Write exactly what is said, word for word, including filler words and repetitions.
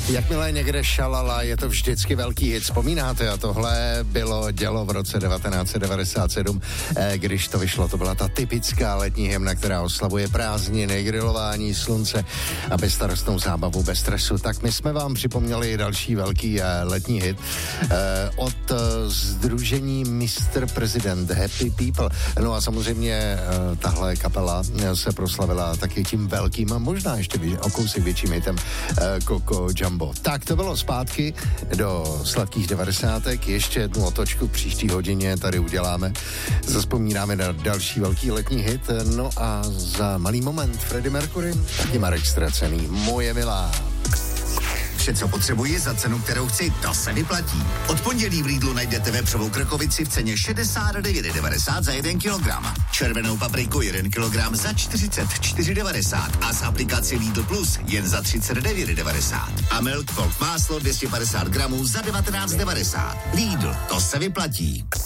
Jakmile někde šalala, je to vždycky velký hit. Vzpomínáte, a tohle bylo dělo v roce devatenáct set devadesát sedm, když to vyšlo. To byla ta typická letní hymna, která oslavuje prázdniny, grilování, slunce a bezstarostnou zábavu bez stresu. Tak my jsme vám připomněli další velký letní hit od sdružení mister President Happy People. No a samozřejmě tahle kapela se proslavila taky tím velkým a možná ještě o kousek větším hitem Coco Jumbo. Tak to bylo zpátky do sladkých devadesátek. Ještě jednu otočku příští hodině tady uděláme. Zazpomínáme na další velký letní hit. No a za malý moment Freddie Mercury, taky Marek Ztracený. Moje milá. Vše, co potřebuji za cenu, kterou chci, to se vyplatí. Od pondělí v Lidlu najdete vepřovou krkovici v ceně šedesát devět devadesát za jeden kilogram. Červenou papriku jeden kilogram za čtyřicet čtyři devadesát a z aplikaci Lidl Plus jen za třicet devět devadesát. A Milk Folk máslo dvě stě padesát gramů za devatenáct devadesát. Lidl, to se vyplatí.